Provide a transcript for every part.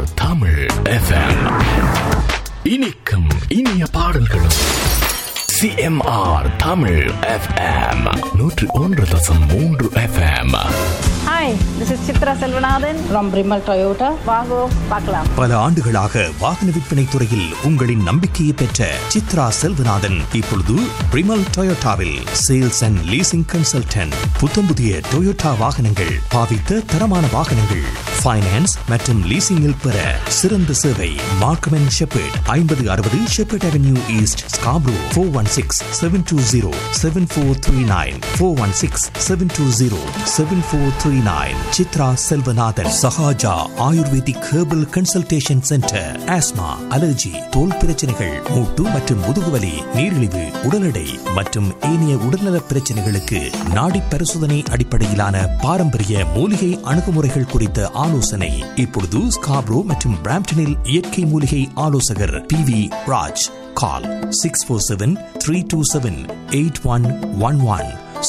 Tamil FM. இனிக்கும் இனிய பாடல்களும் CMR Tamil FM 101.3 FM. Hi, this is Chitra Selvanathan from Brimal Toyota. வாங்கோ பார்க்கலாம். பல ஆண்டுகளாக வாகன விற்பனை துறையில் உங்களின் நம்பிக்கையை பெற்ற சித்ரா செல்வநாதன் இப்பொழுது பிரிமல் டொயோட்டாவில் sales and leasing consultant. புத்தம்புதிய Toyota வாகனங்கள், பாவித்த தரமான வாகனங்கள், ஃபைனான்ஸ் மற்றும் லீசிங்கில் பெற சிறந்த சேவை. Markham and shepherd 5060 shepherd avenue east, Scarborough. 416-720-7439 416-720-7439. Chitra Selvanathan. Sahaja ayurvedic herbal consultation centre. Asthma, allergy, தோல் பிரச்சனைகள், மூட்டு மற்றும் முதுகுவலி, நீரிழிவு, உடல் எடை மற்றும் ஏனைய உடல்நல பிரச்சனைகளுக்கு நாடி பரிசோதனை அடிப்படையிலான பாரம்பரிய மூலிகை அணுகுமுறைகள் குறித்த ஆலோசனை. இப்பொழுது ஸ்காப்ரோ மற்றும் பிராம்ப்டனில் இயற்கை மூலிகை ஆலோசகர் PV ராஜ். கால் 647-327-8111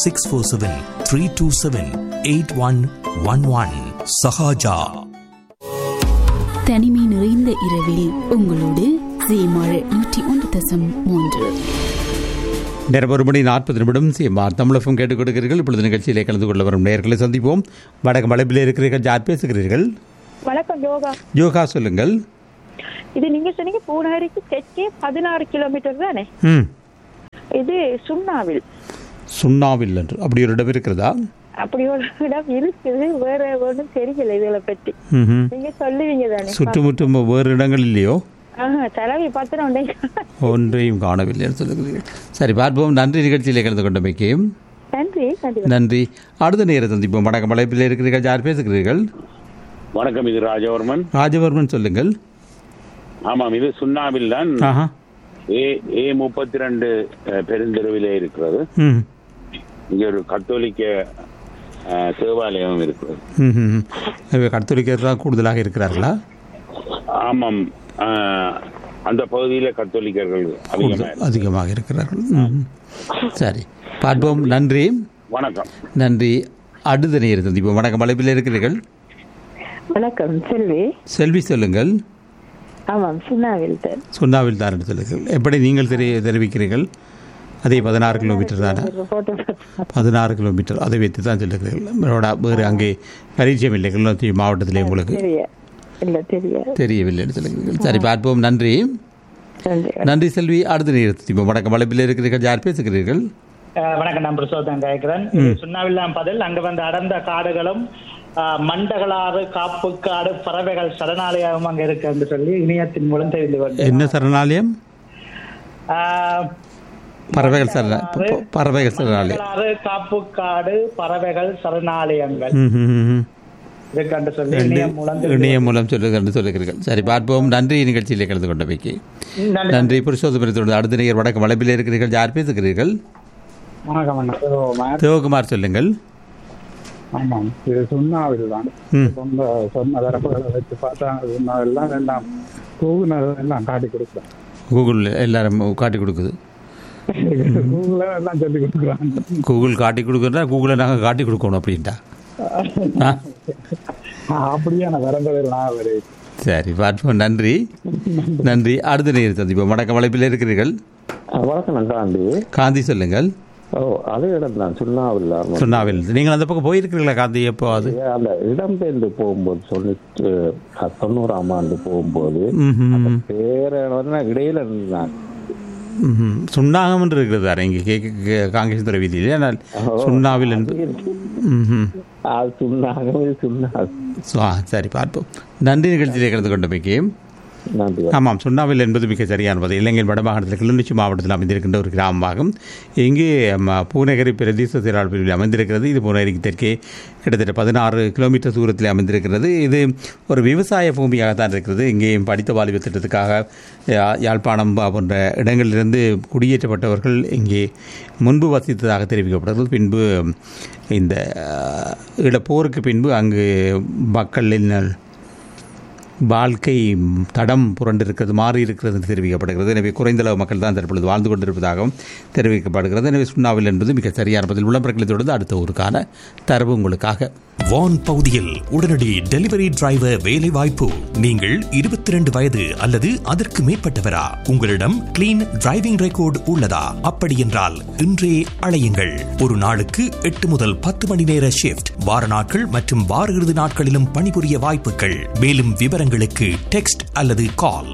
647-327-8111. சஹாஜா. தனிமை நிறைந்த இரவில் உங்களோடு CMR 101.3. நேரம் 1:40 CMR தமிழகம் கேட்டுக் கொடுக்கிறீர்கள். இப்பொழுது நிகழ்ச்சியிலே கலந்து கொள்ள வரும் நேயர்களை சந்திப்போம். வடக்கு மலைப்பில் இருக்கிறீர்கள். யார் பேசுகிறீர்கள்? வணக்கம். யோகா. யோகா சொல்லுங்கள். இது நீங்க சொன்னீங்க பூனகரிக்கு தெற்கே 16 கிலோமீட்டர் தானே? இது சுண்ணாவில். சுண்ணாவில் என்று அப்படி ஒரு இடம் இருக்கிறதா? அப்படி ஒரு இடம் இருக்குது. வேற ஒன்றும் தெரியல இதுகளை பற்றி. நீங்க சொல்லுவீங்க தானே? சுற்றுமுற்றும் வேறு இடங்கள் இல்லையோ? தலைவி பார்த்து ஒன்றையும் காணவில்லை சொல்லுகிறீர்கள். சரி, பார்ப்போம். நன்றி நிகழ்ச்சியிலே கலந்து கொண்டமைக்கு. நன்றி. நன்றி. அடுத்த நேரம் சந்திப்போம். வணக்கம். மலைப்பில் இருக்கிறீர்கள். யார் பேசுகிறீர்கள்? வணக்கம், இது ராஜவர்மன். ராஜவர்மன் சொல்லுங்கள். ஆமாம், இது சுண்ணாவில் தான். A32 பெருந்தெருவிலே இருக்கிறது. இங்க ஒரு கத்தோலிக்க தேவாலயம் இருக்கிறது. கத்தோலிக்கர்கள் கூடுதலாக இருக்கிறார்களா? ஆமாம், அந்த பகுதியில கத்தோலிக்கர்கள் அதிகமாக இருக்கிறார்கள். சரி, பார்ப்போம். நன்றி. வணக்கம். நன்றி. அடுத்த நேரம் சந்திப்போம். வணக்கம். மலைப்பில் இருக்கிறீர்கள். வணக்கம். செல்வி சொல்லுங்கள். ஆமாம், சுண்ணாவில் தான் சொல்லுங்கள். எப்படி நீங்கள் தெரிவிக்கிறீர்கள்? அதே 16 கிலோமீட்டர் தானே? 16 கிலோமீட்டர் அதை வைத்து தான் சொல்லுகிறீர்கள். வேறு அங்கே பரிச்சயம் இல்லை கிளர்ச்சி மாவட்டத்திலே உங்களுக்கு தெரியவில்லை சொல்லுகிறீர்கள். சரி, பார்ப்போம். நன்றி. நன்றி செல்வி. அடுத்த நேரத்தில் வணக்கம். வளைப்பில் இருக்கிறீர்கள். யார் பேசுகிறீர்கள்? வணக்கம், நான் பிரசோதன் கேட்கிறேன். சுண்ணாவில்லாம் பதில் அங்க வந்து அடர்ந்த காடுகளும் மண்டகளாறு, காப்பு காடு, பறவைகள் சரணாலயம் அங்க இருக்கு என்று சொல்லி இணையத்தின் மூலம் தெரிந்து கொண்டேன். என்ன சரணாலயம்? பறவைகள் சரணாலயம், காப்பு காடு, பறவைகள் சரணாலயங்கள் இணையம் மூலம் சொல்லுகிறீர்கள். சரி, பார்ப்போம். நன்றி நிகழ்ச்சியிலே கலந்து கொண்டவைக்கு. நன்றி. புருஷோத்தமரத்தோடு அடுத்த நேயர் வடக்கு வளைப்பில் இருக்கிறீர்கள். யார் பேசுகிறீர்கள்? சிவகுமார் சொல்லுங்கள். ஆமாம், இது சுண்ணாவில் தான். சொன்ன தரப்புகளை வச்சு பார்த்தா சுண்ணாவெல்லாம் எல்லாம் கூகுள் எல்லாம் காட்டி கொடுக்குறேன். கூகுள் எல்லாரும் காட்டி கொடுக்குது. கூகுள் எல்லாம் சொல்லி கொடுக்குறாங்க. கூகுள் காட்டி கொடுக்குறா, கூகுளை நாங்கள் காட்டி கொடுக்கணும் அப்படின்ட்டா? அப்படியான வரம்பெல்லாம் வருது. சரி, பார்ப்போம். நன்றி. நன்றி. அடுத்த நேரம் சந்திப்போம். வணக்கம். வளைப்பில் இருக்கிறீர்கள். வணக்கம். காந்தி சொல்லுங்கள். அதே இடம் தான், சுண்ணாவில். நீங்கள் அந்த பக்கம் போயிருக்கிறீங்களா காந்தி? எப்போ அது அந்த இடம்பெயர்ந்து போகும்போது 90ஆம் ஆண்டு போகும்போது இடையில இருந்தாங்க. சுண்ணாகம் என்று இருக்கிறது இங்கே காங்கிரஸ் துறை வீதியில். ஆனால் சுண்ணாவில் என்பது சரி, பார்ப்போம். நன்றி நிகழ்ச்சியிலே கலந்து கொண்டமைக்கு. ஆமாம், சுண்ணாவில் என்பது மிக சரியானது. இலங்கையின் வடமாகாணத்தில் கிளிநொச்சி மாவட்டத்தில் அமைந்திருக்கின்ற ஒரு கிராமமாகும். இங்கே பூநகரி பிரதேச செயலாளர் பிரிவில் அமைந்திருக்கிறது. இது பூநகரிக்கு தெற்கே கிட்டத்தட்ட 16 கிலோமீட்டர் தூரத்தில் அமைந்திருக்கிறது. இது ஒரு விவசாய பூமியாகத்தான் இருக்கிறது. இங்கேயும் படித்த வாலிப திட்டத்துக்காக யாழ்ப்பாணம் போன்ற இடங்களிலிருந்து குடியேற்றப்பட்டவர்கள் இங்கே முன்பு வசித்ததாக தெரிவிக்கப்படுகிறது. பின்பு இந்த போருக்கு பின்பு அங்கு மக்களின் வாழ்க்கை தடம் புரண்டிருக்கிறது, மாறி இருக்கிறது என்று தெரிவிக்கப்படுகிறது. எனவே குறைந்தளவு மக்கள் தான் தற்பொழுது வாழ்ந்து கொண்டிருப்பதாகவும் தெரிவிக்கப்படுகிறது. எனவே சுண்ணாவில் என்பது மிக சரியான பதில். விளம்பரங்களை தொடர்ந்து அடுத்த ஊருக்கான தரவு உங்களுக்காக. வான் பகுதியில் உடனடி டெலிவரி டிரைவர் வேலை வாய்ப்பு. நீங்கள் 22 வயது அல்லது அதற்கு மேற்பட்டவரா? உங்களிடம் கிளீன் டிரைவிங் ரெக்கார்டு உள்ளதா? அப்படி என்றால் இன்றே அழையுங்கள். ஒரு நாளுக்கு 8 முதல் 10 மணி நேர ஷிப்ட், வார நாட்கள் மற்றும் வார இறுதி நாட்களிலும் பணிபுரிய வாய்ப்புகள். மேலும் விவரங்களுக்கு டெக்ஸ்ட் அல்லது கால்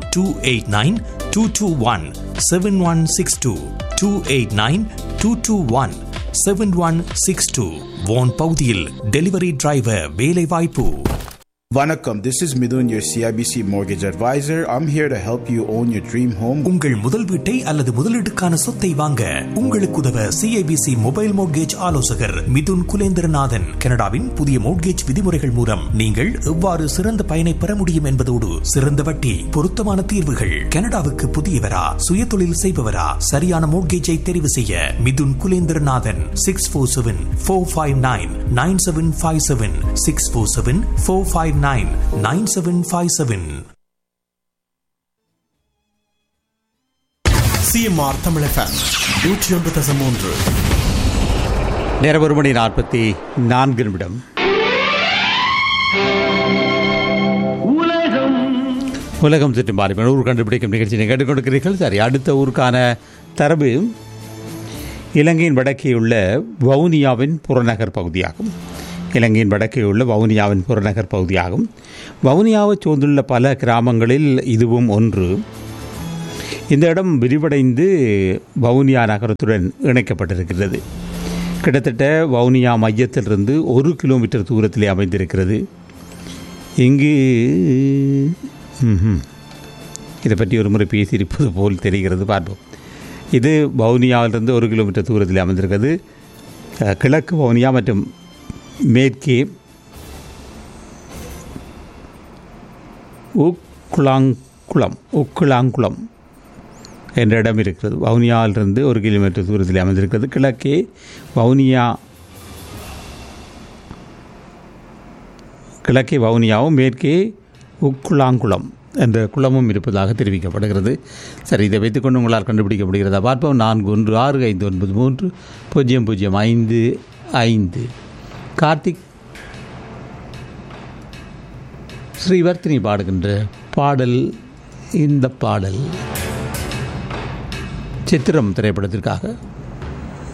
289-221-7162 289-221-7162. வான் பகுதியில் டெலிவரி டிரைவர் வேலை வாய்ப்பு. Vanakkam, this is Midun, your CIBC mortgage advisor. I'm here to help you own your dream home. உங்கள் முதல் வீட்டை அல்லது முதலீட்டுக்கான சொத்தை வாங்க உங்களுக்கு உதவ CIBC மொபைல் மோட்கேஜ் ஆலோசகர் மிதுன் குலேந்திரநாதன். கனடாவின் புதிய மோட்கேஜ் விதிமுறைகள் மூலம் நீங்கள் எவ்வாறு சிறந்த பயனை பெற முடியும் என்பதோடு சிறந்த வட்டி, பொருத்தமான தீர்வுகள். கனடாவுக்கு புதியவரா, சுய தொழில் செய்பவரா, சரியான மோட்கேஜை தெரிவு செய்ய மிதுன் குலேந்திரநாதன் 647-459-9757 647-459-9757. CMR Tamil FM 101.3. நேரம் 1:44 உலகம் சுற்றும் பாலிமர் ஊர் கண்டுபிடிக்கும் நிகழ்ச்சியை கேட்டுக்கொண்டிருக்கிறீர்கள். சரி, அடுத்த ஊருக்கான தரவு இலங்கையின் வடக்கே உள்ள வவுனியாவின் புறநகர் பகுதியாகும். இலங்கையின் வடக்கே உள்ள வவுனியாவின் புறநகர் பகுதியாகும். வவுனியாவை சூழ்ந்துள்ள பல கிராமங்களில் இதுவும் ஒன்று. இந்த இடம் விரிவடைந்து வவுனியா நகரத்துடன் இணைக்கப்பட்டிருக்கிறது. கிட்டத்தட்ட வவுனியா மையத்திலிருந்து 1 கிலோமீட்டர் தூரத்திலே அமைந்திருக்கிறது. இங்கு இதை பற்றி ஒரு முறை பேசியிருப்பது போல் தெரிகிறது. பார்ப்போம். இது வவுனியாவிலிருந்து 1 கிலோமீட்டர் தூரத்தில் அமைந்திருக்கிறது. கிழக்கு வவுனியா மற்றும் மேற்கே உக்குளாங்குளம் என்ற இடம் இருக்கிறது. வவுனியாவிலிருந்து 1 கிலோமீட்டர் தூரத்தில் அமைந்திருக்கிறது. கிழக்கே வவுனியாவும் மேற்கே உக்குளாங்குளம் என்ற குளமும் இருப்பதாக தெரிவிக்கப்படுகிறது. சரி, இதை வைத்துக்கொண்டு உங்களால் கண்டுபிடிக்க முடிகிறதா பார்ப்போம். 4165900555. கார்த்திக் ஸ்ரீவர்த்தினி பாடுகின்ற பாடல். இந்த பாடல் சித்திரம் திரைப்படத்திற்காக